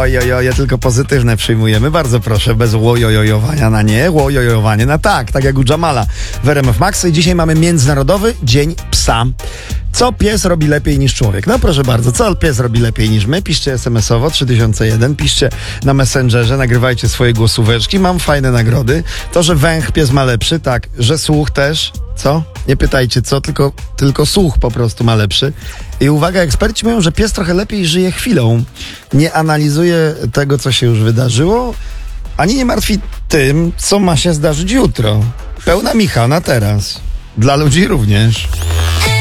Łojojoje, tylko pozytywne przyjmujemy. Bardzo proszę, bez łojojojowania na nie, łojojojowanie na tak jak u Jamala w RMF Max. I dzisiaj mamy Międzynarodowy Dzień Psa. Co pies robi lepiej niż człowiek? No proszę bardzo, co pies robi lepiej niż my? Piszcie SMS-owo 3001, piszcie na Messengerze, nagrywajcie swoje głosóweczki. Mam fajne nagrody. To, że węch pies ma lepszy, tak, że słuch też. Co? Nie pytajcie co, tylko słuch po prostu ma lepszy. I uwaga, eksperci mówią, że pies trochę lepiej żyje chwilą. Nie analizuje tego, co się już wydarzyło, ani nie martwi tym, co ma się zdarzyć jutro. Pełna Michał na teraz. Dla ludzi również.